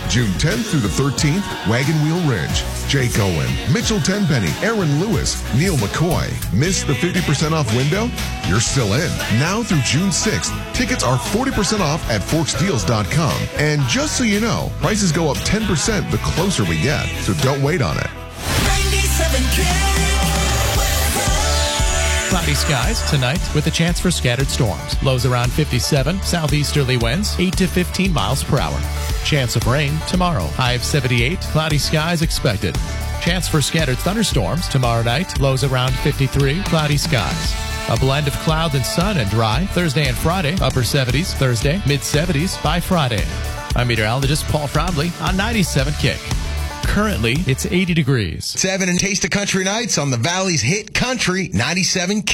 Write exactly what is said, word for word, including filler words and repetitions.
June tenth through the thirteenth, Wagon Wheel Ridge. Jake Owen, Mitchell Tenpenny, Aaron Lewis, Neil McCoy. Miss the fifty percent off window? You're still in. Now through June sixth, tickets are forty percent off at forks deals dot com. And just so you know, prices go up ten percent the closer we get, so don't wait on it. ninety-seven Cloudy skies tonight with a chance for scattered storms. Lows around fifty-seven, southeasterly winds eight to fifteen miles per hour. Chance of rain tomorrow. High of seventy-eight, cloudy skies expected. Chance for scattered thunderstorms tomorrow night. Lows around fifty-three, cloudy skies. A blend of clouds and sun and dry Thursday and Friday. Upper seventies Thursday, mid seventies by Friday. I'm meteorologist Paul Froudley on ninety-seven Kick. Currently, it's eighty degrees. Seven and Taste of Country Nights on the Valley's Hit Country ninety-seven